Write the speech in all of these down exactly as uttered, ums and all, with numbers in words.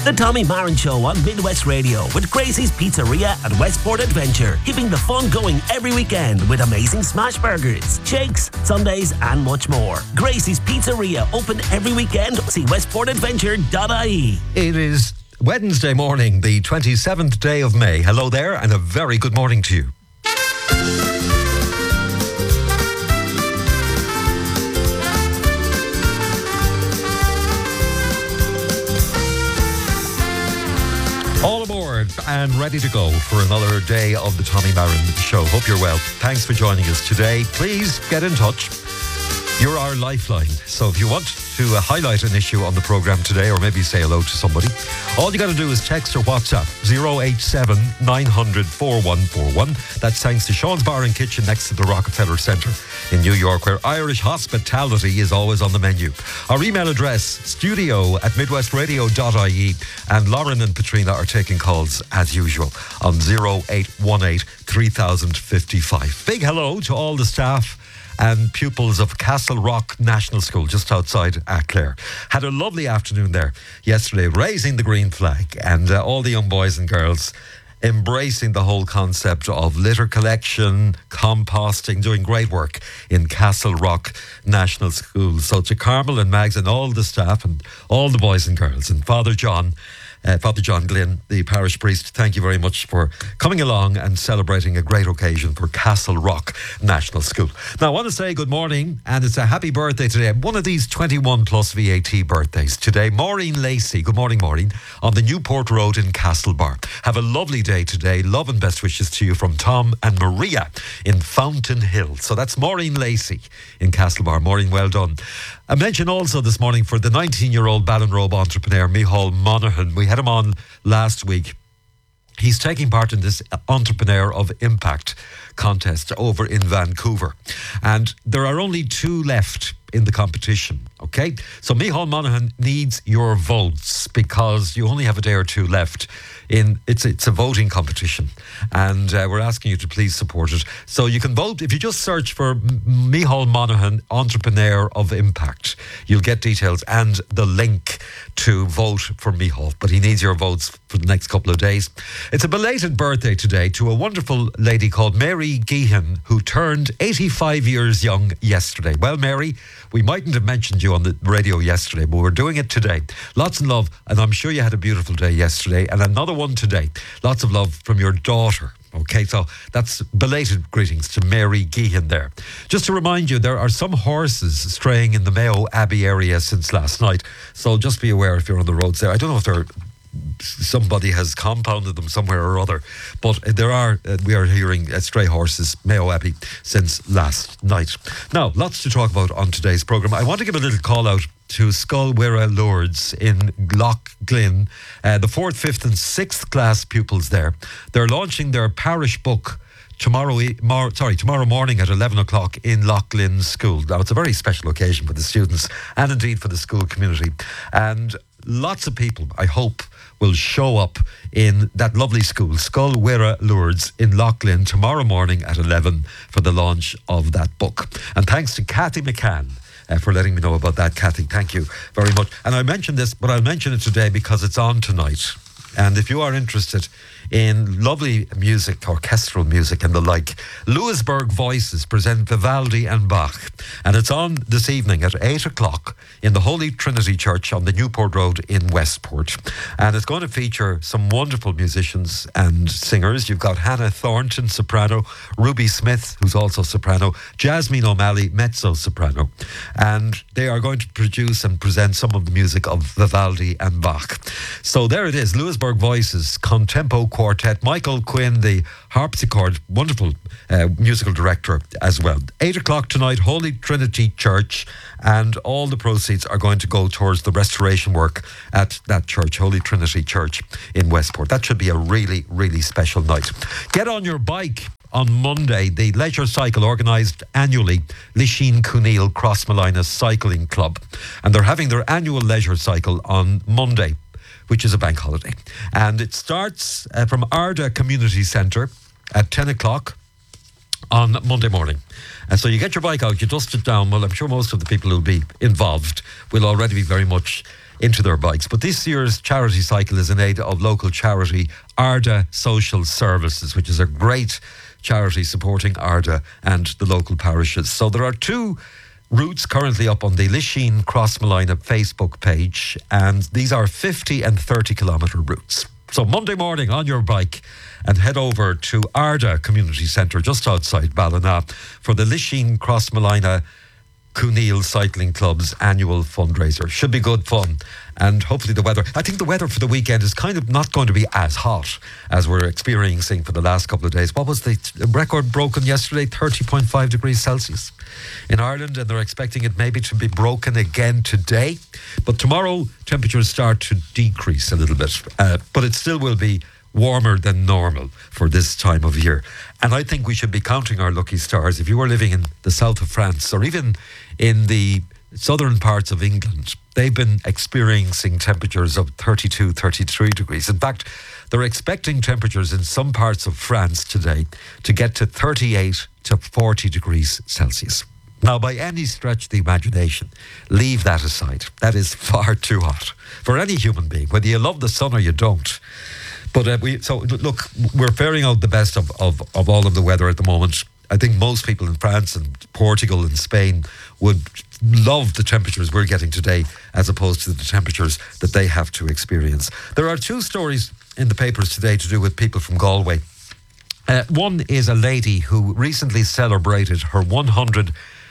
The Tommy Marin Show on Midwest Radio with Gracie's Pizzeria at Westport Adventure, keeping the fun going every weekend with amazing smash burgers, shakes, sundaes and much more. Gracie's Pizzeria, open every weekend. See westport adventure dot I E. It is Wednesday morning, the twenty-seventh day of May. Hello there and a very good morning to you. All aboard and ready to go for another day of the Tommy Marin Show. Hope you're well. Thanks for joining us today. Please get in touch. You're our lifeline. So if you want to uh, highlight an issue on the programme today, or maybe say hello to somebody, all you got to do is text or WhatsApp zero eight seven nine hundred forty-one forty-one. That's thanks to Sean's Bar and Kitchen next to the Rockefeller Centre in New York, where Irish hospitality is always on the menu. Our email address, studio at midwest radio dot I E, and Lauren and Katrina are taking calls as usual on zero eight one eight three thousand fifty-five. Big hello to all the staff and pupils of Castle Rock National School just outside Clare. Had a lovely afternoon there yesterday, raising the green flag, and uh, all the young boys and girls embracing the whole concept of litter collection, composting, doing great work in Castle Rock National School. So to Carmel and Mags and all the staff and all the boys and girls, and Father John, Uh, Father John Glynn, the parish priest, thank you very much for coming along and celebrating a great occasion for Castle Rock National School. Now, I want to say good morning, and it's a happy birthday today. One of these twenty-one plus V A T birthdays today. Maureen Lacey, good morning, Maureen, on the Newport Road in Castlebar. Have a lovely day today. Love and best wishes to you from Tom and Maria in Fountain Hill. So that's Maureen Lacey in Castlebar. Maureen, well done. I mentioned also this morning for the nineteen-year-old Ballinrobe entrepreneur, Micheál Monaghan. We had him on last week. He's taking part in this Entrepreneur of Impact contest over in Vancouver. And there are only two left in the competition, okay? So Micheál Monaghan needs your votes because you only have a day or two left. In it's it's a voting competition, and uh, we're asking you to please support it. So you can vote if you just search for M- Micheál Monaghan Entrepreneur of Impact. You'll get details and the link to vote for Micheál, but he needs your votes for the next couple of days. It's a belated birthday today to a wonderful lady called Mary Geehan, who turned eighty-five years young yesterday. Well, Mary, we mightn't have mentioned you on the radio yesterday, but we're doing it today. Lots of love, and I'm sure you had a beautiful day yesterday, and another one today. Lots of love from your daughter. Okay, so that's belated greetings to Mary Geehan there. Just to remind you, there are some horses straying in the Mayo Abbey area since last night, so just be aware if you're on the roads there. I don't know if they're somebody has compounded them somewhere or other, but there are uh, we are hearing uh, stray horses, Mayo Abbey, since last night. Now, lots to talk about on today's programme. I want to give a little call out to Scolwera Lourdes in Loch Glynn, uh, the fourth, fifth and sixth class pupils there. They're launching their parish book tomorrow e- mar- sorry, tomorrow morning at eleven o'clock in Loch Glynn School. Now, it's a very special occasion for the students and indeed for the school community. And lots of people, I hope, will show up in that lovely school, Scolwera Lourdes in Loch Glynn, tomorrow morning at eleven for the launch of that book. And thanks to Kathy McCann uh, for letting me know about that. Kathy, thank you very much. And I mentioned this, but I'll mention it today because it's on tonight. And if you are interested in lovely music, orchestral music and the like, Louisburg Voices present Vivaldi and Bach. And it's on this evening at eight o'clock in the Holy Trinity Church on the Newport Road in Westport. And it's going to feature some wonderful musicians and singers. You've got Hannah Thornton, soprano, Ruby Smith, who's also soprano, Jasmine O'Malley, mezzo-soprano. And they are going to produce and present some of the music of Vivaldi and Bach. So there it is, Louisburg Voices, Contempo Quartet, Michael Quinn, the harpsichord, wonderful uh, musical director as well. Eight o'clock tonight, Holy Trinity Church, and all the proceeds are going to go towards the restoration work at that church, Holy Trinity Church in Westport. That should be a really, really special night. Get on your bike. On Monday, the leisure cycle organised annually, Lisheen Cooneil Crossmolina Cycling Club. And they're having their annual leisure cycle on Monday, which is a bank holiday. And it starts uh, from Arda Community Centre at ten o'clock on Monday morning. And so you get your bike out, you dust it down. Well, I'm sure most of the people who'll be involved will already be very much into their bikes. But this year's charity cycle is in aid of local charity Arda Social Services, which is a great charity supporting Arda and the local parishes. So there are two routes currently up on the Lisheen Crossmolina Facebook page, and these are fifty and thirty kilometre routes. So Monday morning on your bike and head over to Arda Community Centre just outside Ballina for the Lisheen Crossmolina Cooneil Cycling Club's annual fundraiser. Should be good fun, and hopefully the weather, I think the weather for the weekend is kind of not going to be as hot as we're experiencing for the last couple of days. What was the record broken yesterday? thirty point five degrees Celsius in Ireland, and they're expecting it maybe to be broken again today. But tomorrow temperatures start to decrease a little bit, uh, but it still will be warmer than normal for this time of year. And I think we should be counting our lucky stars. If you were living in the south of France or even in the southern parts of England, they've been experiencing temperatures of thirty-two, thirty-three degrees. In fact, they're expecting temperatures in some parts of France today to get to thirty-eight to forty degrees Celsius. Now, by any stretch of the imagination, leave that aside. That is far too hot for any human being, whether you love the sun or you don't. But uh, we, so look, we're faring out the best of, of, of all of the weather at the moment. I think most people in France and Portugal and Spain would love the temperatures we're getting today as opposed to the temperatures that they have to experience. There are two stories in the papers today to do with people from Galway. Uh, one is a lady who recently celebrated her one hundred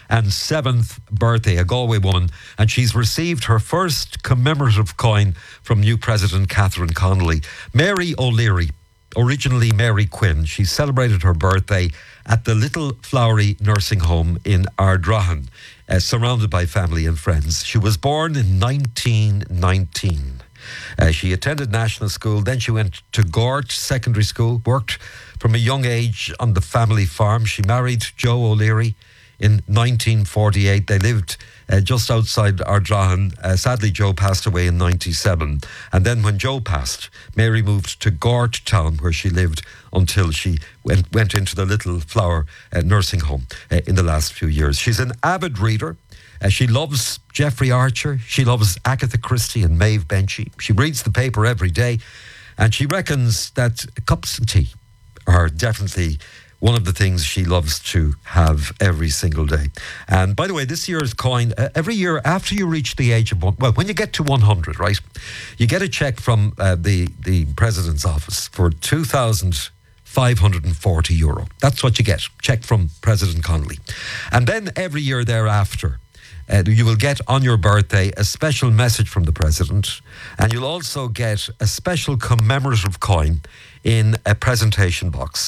seventh birthday, a Galway woman, and she's received her first commemorative coin from new President Catherine Connolly. Mary O'Leary, originally Mary Quinn, she celebrated her birthday at the Little Flowery Nursing Home in Ardrahan, uh, surrounded by family and friends. She was born in nineteen nineteen. Uh, she attended national school, then she went to Gort Secondary School, worked from a young age on the family farm. She married Joe O'Leary in nineteen forty-eight. They lived uh, just outside Ardrahan. Uh, sadly, Joe passed away in ninety-seven. And then when Joe passed, Mary moved to Gort Town, where she lived until she went, went into the Little Flower uh, nursing home uh, in the last few years. She's an avid reader. Uh, she loves Jeffrey Archer. She loves Agatha Christie and Maeve Binchy. She reads the paper every day, and she reckons that cups of tea are definitely one of the things she loves to have every single day. And by the way, this year's coin, uh, every year after you reach the age of one, well, when you get to one hundred, right, you get a check from uh, the, the President's office for two thousand five hundred forty euro. That's what you get, check from President Connolly. And then every year thereafter, uh, you will get on your birthday a special message from the President, and you'll also get a special commemorative coin in a presentation box,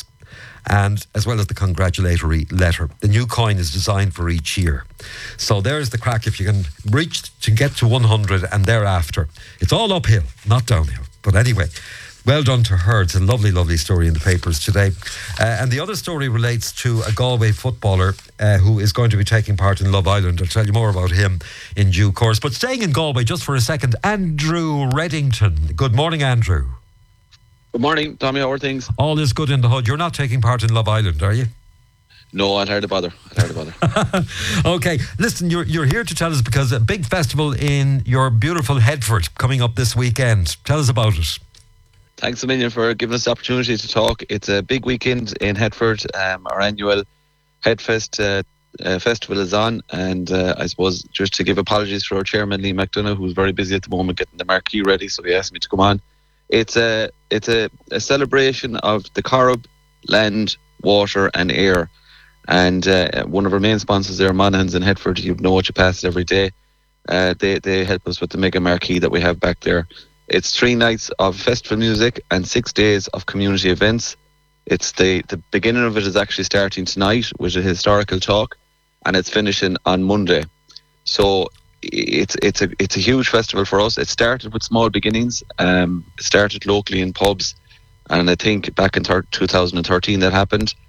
and as well as the congratulatory letter. The new coin is designed for each year. So there's the crack. If you can reach to get to one hundred and thereafter, it's all uphill, not downhill. But anyway, well done to her. It's a lovely, lovely story in the papers today. Uh, and the other story relates to a Galway footballer uh, who is going to be taking part in Love Island. I'll tell you more about him in due course. But staying in Galway just for a second, Andrew Reddington. Good morning, Andrew. Good morning, Tommy. How are things? All is good in the hood. You're not taking part in Love Island, are you? No, I'd heard to bother. I'd heard to bother. Okay, listen, you're you're here to tell us because a big festival in your beautiful Headford coming up this weekend. Tell us about it. Thanks a million for giving us the opportunity to talk. It's a big weekend in Headford. Um, our annual Headfest uh, uh, festival is on, and uh, I suppose just to give apologies for our chairman, Lee McDonough, who's very busy at the moment getting the marquee ready, so he asked me to come on. It's a it's a, a celebration of the Corrib, land, water and air. And uh, one of our main sponsors there, Monaghan's in Headford, you know what you pass every day. Uh, they, they help us with the mega marquee that we have back there. It's three nights of festival music and six days of community events. It's the, the beginning of it is actually starting tonight with a historical talk, and it's finishing on Monday. So it's it's a it's a huge festival for us. It started with small beginnings. Um, it started locally in pubs, and I think back in thir- two thousand thirteen that happened.